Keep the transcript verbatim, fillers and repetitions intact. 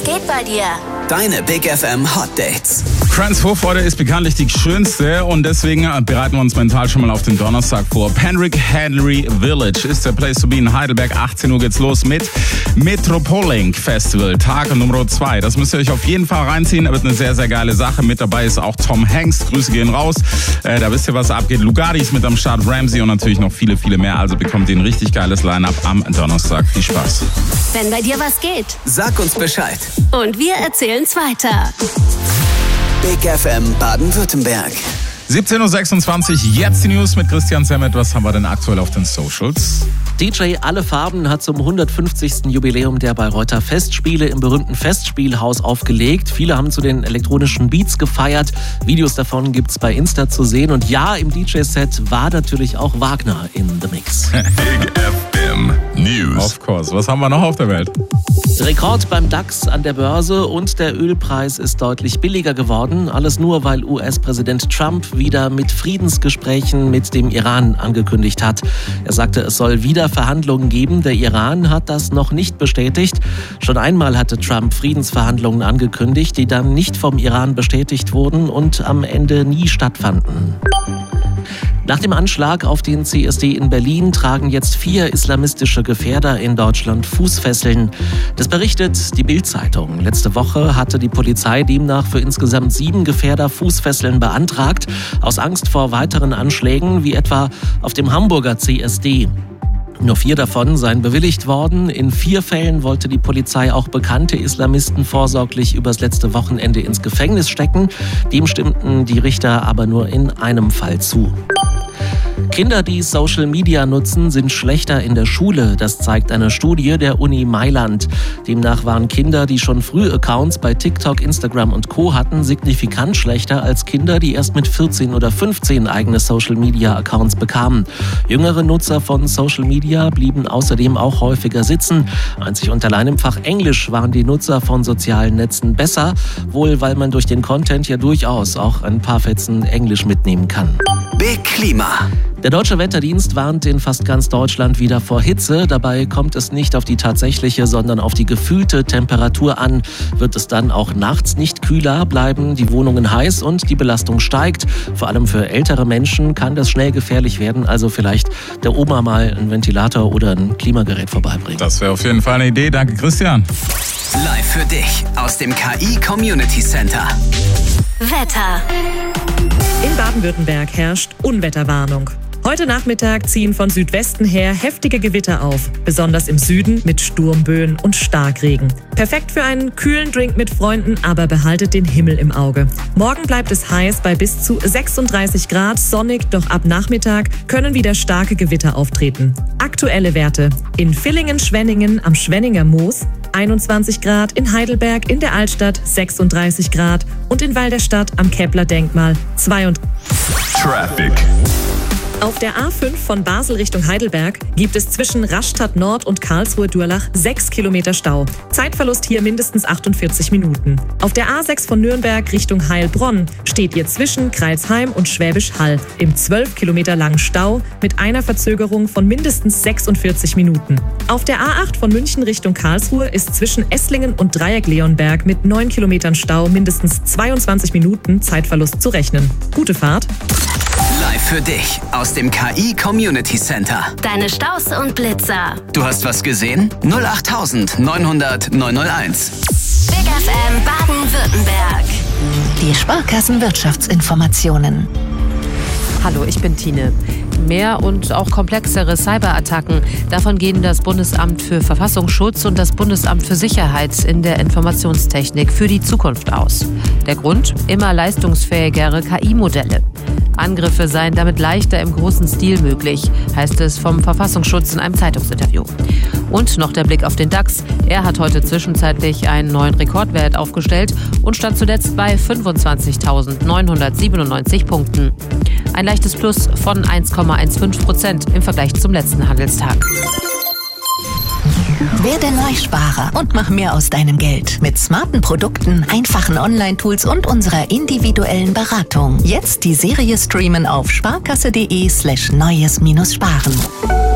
geht bei dir? Deine Big F M Hot Dates. Friends Vorfreude ist bekanntlich die schönste und deswegen bereiten wir uns mental schon mal auf den Donnerstag vor. Penrick Henry Village ist der Place to be in Heidelberg. achtzehn Uhr geht's los mit Metropolink Festival, Tag Nummer zwei. Das müsst ihr euch auf jeden Fall reinziehen. Da wird eine sehr, sehr geile Sache. Mit dabei ist auch Tom Hanks. Grüße gehen raus. Äh, da wisst ihr, was abgeht. Lugardi ist mit am Start, Ramsey und natürlich noch viele, viele mehr. Also bekommt ihr ein richtig geiles Line-Up am Donnerstag. Viel Spaß. Wenn bei dir was geht, Sag uns Bescheid. und wir erzählen's weiter. Big F M Baden-Württemberg. siebzehn Uhr sechsundzwanzig, jetzt die News mit Christian Semmet. Was haben wir denn aktuell auf den Socials? D J Alle Farben hat zum hundertfünfzigsten Jubiläum der Bayreuther Festspiele im berühmten Festspielhaus aufgelegt. Viele haben zu den elektronischen Beats gefeiert. Videos davon gibt's bei Insta zu sehen. Und ja, im D J-Set war natürlich auch Wagner in the Mix. Big F M News. Of course. Was haben wir noch auf der Welt? Rekord beim DAX an der Börse und der Ölpreis ist deutlich billiger geworden. Alles nur, weil U S-Präsident Trump wieder mit Friedensgesprächen mit dem Iran angekündigt hat. Er sagte, es soll wieder Verhandlungen geben. Der Iran hat das noch nicht bestätigt. Schon einmal hatte Trump Friedensverhandlungen angekündigt, die dann nicht vom Iran bestätigt wurden und am Ende nie stattfanden. Nach dem Anschlag auf den C S D in Berlin tragen jetzt vier islamistische Gefährder in Deutschland Fußfesseln. Das berichtet die Bild-Zeitung. Letzte Woche hatte die Polizei demnach für insgesamt sieben Gefährder Fußfesseln beantragt, aus Angst vor weiteren Anschlägen, wie etwa auf dem Hamburger C S D. Nur vier davon seien bewilligt worden. In vier Fällen wollte die Polizei auch bekannte Islamisten vorsorglich übers letzte Wochenende ins Gefängnis stecken. Dem stimmten die Richter aber nur in einem Fall zu. Kinder, die Social Media nutzen, sind schlechter in der Schule. Das zeigt eine Studie der Uni Mailand. Demnach waren Kinder, die schon früh Accounts bei TikTok, Instagram und Co. hatten, signifikant schlechter als Kinder, die erst mit vierzehn oder fünfzehn eigene Social Media Accounts bekamen. Jüngere Nutzer von Social Media blieben außerdem auch häufiger sitzen. Einzig und allein im Fach Englisch waren die Nutzer von sozialen Netzen besser, wohl weil man durch den Content ja durchaus auch ein paar Fetzen Englisch mitnehmen kann. Big Klima. Der Deutsche Wetterdienst warnt in fast ganz Deutschland wieder vor Hitze. Dabei kommt es nicht auf die tatsächliche, sondern auf die gefühlte Temperatur an. Wird es dann auch nachts nicht kühler, bleiben die Wohnungen heiß und die Belastung steigt. Vor allem für ältere Menschen kann das schnell gefährlich werden. Also vielleicht der Oma mal einen Ventilator oder ein Klimagerät vorbeibringen. Das wäre auf jeden Fall eine Idee. Danke, Christian. Live für dich aus dem K I Community Center. Wetter. In Baden-Württemberg herrscht Unwetterwarnung. Heute Nachmittag ziehen von Südwesten her heftige Gewitter auf, besonders im Süden mit Sturmböen und Starkregen. Perfekt für einen kühlen Drink mit Freunden, aber behaltet den Himmel im Auge. Morgen bleibt es heiß bei bis zu sechsunddreißig Grad, sonnig, doch ab Nachmittag können wieder starke Gewitter auftreten. Aktuelle Werte: in Villingen-Schwenningen am Schwenninger Moos einundzwanzig Grad, in Heidelberg in der Altstadt sechsunddreißig Grad und in Walderstadt am Kepler-Denkmal zweiunddreißig. Traffic. Auf der A fünf von Basel Richtung Heidelberg gibt es zwischen Rastatt Nord und Karlsruhe-Durlach sechs Kilometer Stau. Zeitverlust hier mindestens achtundvierzig Minuten. Auf der A sechs von Nürnberg Richtung Heilbronn steht ihr zwischen Kreilsheim und Schwäbisch Hall im zwölf Kilometer langen Stau mit einer Verzögerung von mindestens sechsundvierzig Minuten. Auf der A acht von München Richtung Karlsruhe ist zwischen Esslingen und Dreieck-Leonberg mit neun Kilometern Stau mindestens zweiundzwanzig Minuten Zeitverlust zu rechnen. Gute Fahrt. Live für dich aus dem K I Community Center. Deine Staus und Blitzer. Du hast was gesehen? null acht neunhundert neunhunderteins. Big F M Baden-Württemberg. Die Sparkassenwirtschaftsinformationen. Hallo, ich bin Tine. Mehr und auch komplexere Cyberattacken. Davon gehen das Bundesamt für Verfassungsschutz und das Bundesamt für Sicherheit in der Informationstechnik für die Zukunft aus. Der Grund? Immer leistungsfähigere K I-Modelle. Angriffe seien damit leichter im großen Stil möglich, heißt es vom Verfassungsschutz in einem Zeitungsinterview. Und noch der Blick auf den DAX. Er hat heute zwischenzeitlich einen neuen Rekordwert aufgestellt und stand zuletzt bei fünfundzwanzigtausendneunhundertsiebenundneunzig Punkten. Ein leichtes Plus von eins Komma fünfzehn Prozent im Vergleich zum letzten Handelstag. Werde Neusparer und mach mehr aus deinem Geld. Mit smarten Produkten, einfachen Online-Tools und unserer individuellen Beratung. Jetzt die Serie streamen auf sparkasse.de slash neues minus sparen.